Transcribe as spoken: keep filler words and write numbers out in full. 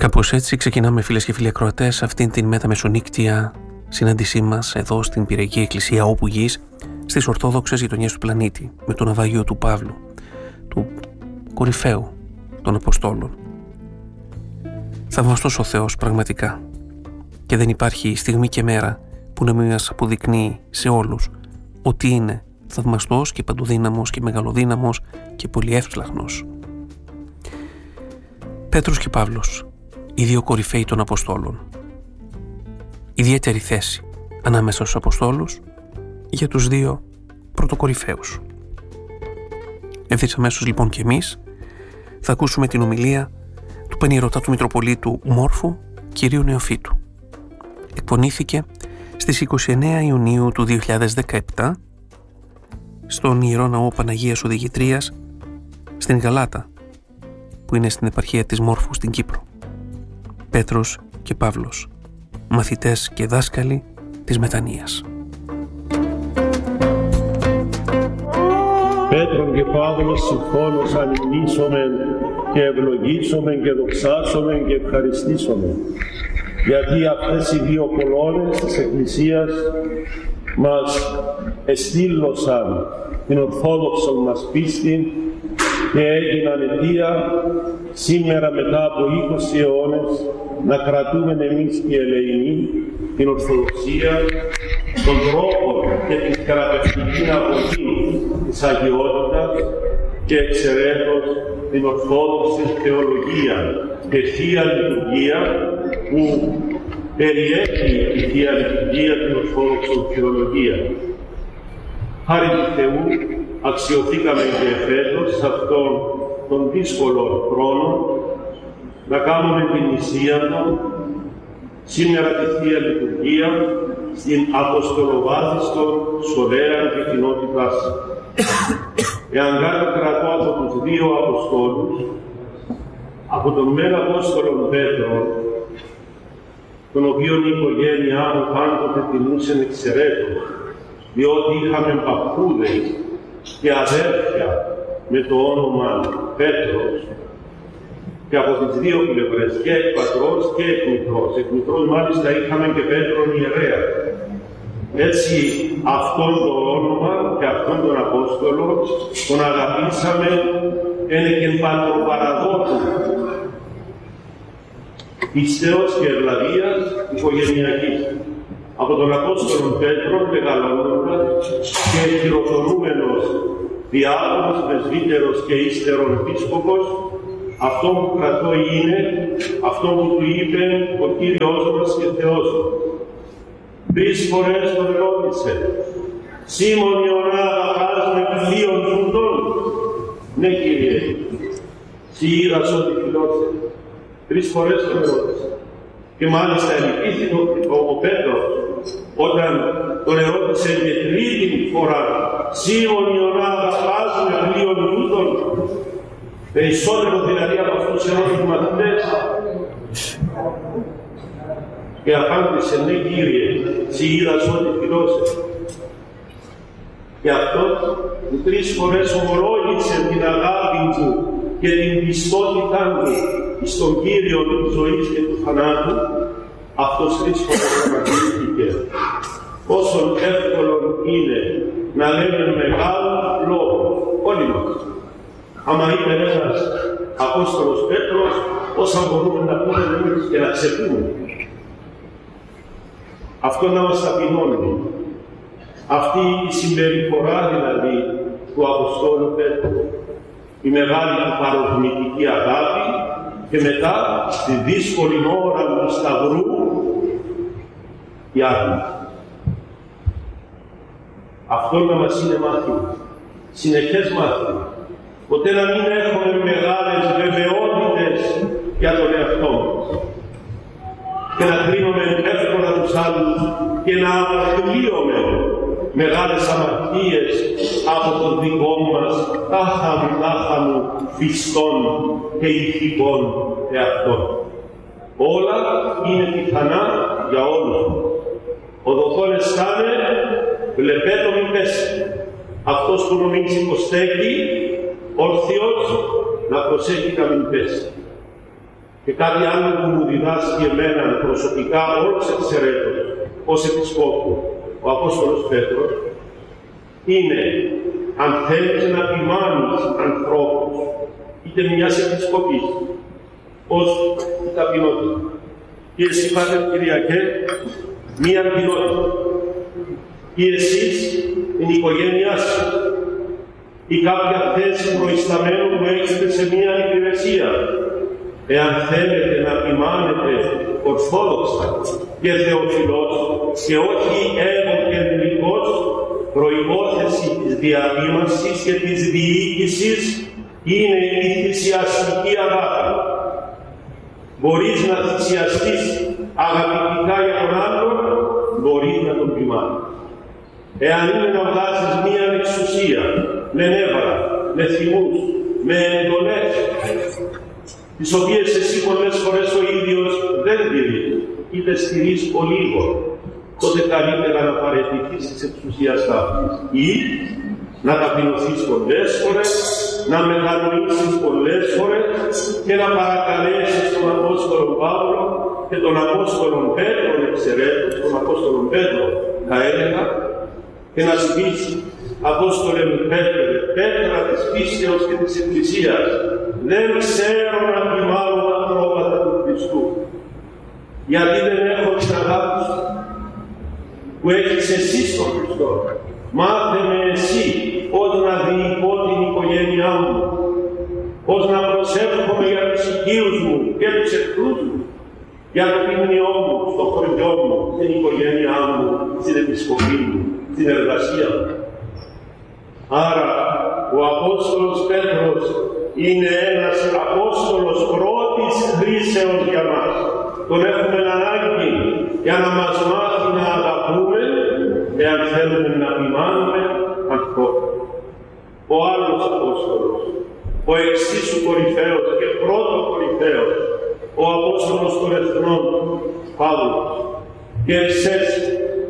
Κάπως έτσι ξεκινάμε, φίλες και φίλοι ακροατές, αυτήν την μεταμεσονύκτια συνάντησή μας εδώ στην Πυραϊκή Εκκλησία Όπου Γης, στις Ορθόδοξες γειτονιές του πλανήτη, με το ναυάγιο του Παύλου, του κορυφαίου των Αποστόλων. Θαυμαστός ο Θεός πραγματικά, και δεν υπάρχει στιγμή και μέρα που να μην μας αποδεικνύει σε όλους ότι είναι θαυμαστός και παντοδύναμος και μεγαλοδύναμος και πολυεύσλαχνος. Πέτρος και Παύλος, οι δύο κορυφαίοι των Αποστόλων. Ιδιαίτερη θέση ανάμεσα στους Αποστόλους για τους δύο πρωτοκορυφαίους. Ευθύς αμέσως λοιπόν και εμείς θα ακούσουμε την ομιλία του Πανιερωτάτου Μητροπολίτου Μόρφου κυρίου Νεοφύτου. Εκπονήθηκε στις είκοσι εννέα Ιουνίου του δύο χιλιάδες δεκαεπτά στον Ιερό Ναό Παναγίας Οδηγητρίας στην Γαλάτα, που είναι στην επαρχία της Μόρφου στην Κύπρο. Πέτρος και Παύλος, μαθητές και δάσκαλοι της μετανοίας. Πέτρον και Παύλος συγχώνως ανημνήσομεν και ευλογήσομεν και δοξάσομεν και ευχαριστήσομεν, γιατί αυτές οι δύο κολόνες της Εκκλησίας μας εστήλωσαν την ορθόδοξο μας πίστη και έγιναν αιτία σήμερα μετά από είκοσι αιώνες να κρατούμε εμείς οι ελεηνοί την Ορθοδοξία, τον τρόπο και την θεραπευτική αγωγή της αγιότητας και εξαιρέτως την Ορθόδοξη θεολογία και Θεία Λειτουργία που περιέχει η Θεία Λειτουργία την Ορθόδοξη θεολογία. Χάρη του Θεού αξιοθήκαμε και φέτος σε αυτόν τον δύσκολο χρόνο να κάνουμε την νησία του σήμερα τη Θεία Λειτουργία στην Αποστολοβάδιστον σχολέα και κοινότητά σας. Εάν κάτι κρατώ από τους δύο Αποστόλους, από τον Μέγα Απόστολο Πέτρο, τον οποίο η οικογένειά μου πάντοτε τιμούσε εξαιρέτως, διότι είχαμε παππούδες και αδέρφια με το όνομα Πέτρος, και από τις δύο πλευρές, και εκ πατρός και εκ μητρός. Εκ μητρός μάλιστα είχαμε και Πέτρον ιερέα. Έτσι αυτόν το όνομα και αυτόν τον Απόστολο τον αγαπήσαμε εν και πατροπαραδότου πιστέως και ευλαβίας οικογενειακής. Από τον Απόστολο Πέτρο μεγαλώνοντας και χειροτονούμενος διάκονος, πρεσβύτερος και ύστερον επίσκοπος, αυτό που κρατώ είναι αυτό που του είπε ο Κύριος μας και Θεός μας. Τρεις φορές τον ρώτησε, «Σίμων Ιωνά, αγαπάς με πλοίον φουντών?» «Ναι, Κύριε, σοι είδας ότι φιλώσε». Τρεις φορές τον ρώτησε. Και μάλιστα ελπίθηκε ο, ο Πέτρος όταν τον ερώτησε και τρίτη φορά, «Σίμων Ιωνά, αγαπάς με πλοίον φουντών?» Περισσότερο δηλαδή από αυτούς ενός μαθητές. Και απάντησε, «Ναι, Κύριε, σοι είδας ότι φιλώσε». Και αυτός που τρεις φορές ομολόγησε την αγάπη του και την πιστότητά του στον Κύριο της ζωής και του θανάτου, αυτός τρεις φορές απαντήθηκε. Πόσο εύκολο είναι να λέμε μεγάλο λόγο όλοι μας. Άμα είπε ένας Απόστολος Πέτρος, όσα μπορούμε να πούμε εμείς και να ξεπούμε. Αυτό να μας ταπεινώνει. Αυτή η συμπεριφορά δηλαδή του Αποστόλου Πέτρου, η μεγάλη του παρορμητική αγάπη και μετά στη δύσκολη ώρα του Σταυρού η άγνοια. Αυτό να μας είναι μάθημα, συνεχές μάθημα. Ποτέ να μην έχουμε μεγάλες βεβαιότητες για τον εαυτό μας και να κρίνουμε εύκολα τους άλλους και να αποκλείουμε μεγάλες αμαρτίες από τον δικό μας τάχα μου, τάχα μου, φυστών και ηθικών εαυτών. Όλα είναι πιθανά για όλους. Ο δοθόν αισθάνε, βλεπέτο μην πέσει. Αυτός που νομίζει πως στέκει, όρθιος, να προσέχει να μην πέσει. Και κάτι άλλο που μου διδάσκει εμένα προσωπικά όλος εξαιρέτως ως επισκόπου, ο Απόστολος Πέτρος, είναι αν θέλεις να ποιμάνεις ανθρώπους, είτε μιας επισκοπής, ως η ταπεινότητα. Και εσύ πάτε, Κυριακέ, μία κοινότητα. Ή εσείς, την οικογένειά σας, ή κάποια θέση προϊσταμένου που έχετε σε μία υπηρεσία. Εάν θέλετε να ποιμάνετε ορθόδοξα και θεοφιλώς και όχι εγωκεντρικός, προϋπόθεση της διαβίβασης και της διοίκησης είναι η θυσιαστική αγάπη. Μπορείς να θυσιαστείς αγαπητικά για τον άλλον, μπορείς να τον ποιμάνεις. Εάν είναι να βγάζεις μία εξουσία, με νεύρα, με θυμούς, με εντολές, τις οποίες εσύ πολλές φορές ο ίδιος δεν τηρείς, είτε στηρείς ο λίγο, τότε καλύτερα να παραιτηθείς της εξουσίας αυτής ή να ταπεινωθείς πολλές φορές, να μετανοήσεις πολλές φορές και να παρακαλέσεις τον Απόστολο Παύλο και τον Απόστολο Πέτρο, εξαιρέτως, τον Απόστολο Πέτρο, θα έλεγα, και να σου πεις, Απόστολε μου Πέτρε, πέτρα της πίστεως και της Εκκλησίας, δεν ξέρω να ποιμάνω τα πρόβατα του Χριστού, γιατί δεν έχω την αγάπη σου που έχεις εσύ στον Χριστό. Μάθε με εσύ πώς να διοικώ την οικογένειά μου, πώς να προσεύχομαι για τους οικείους μου και τους εχθρούς μου, για το ποιμνιό μου, στο χωριό μου, στην οικογένειά μου, στην επισκοπή μου, στην εργασία μου. Άρα, ο Απόστολος Πέτρος είναι ένας Απόστολος πρώτης χρήσεως για μας. Τον έχουμε ανάγκη για να μας μάθει να αγαπούμε, εάν θέλουμε να ποιμάνουμε ανθρώπους. Ο άλλος Απόστολος, ο εξίσου κορυφαίος και πρώτο κορυφαίος, ο Απόστολος των Εθνών, Παύλος, και εξέστη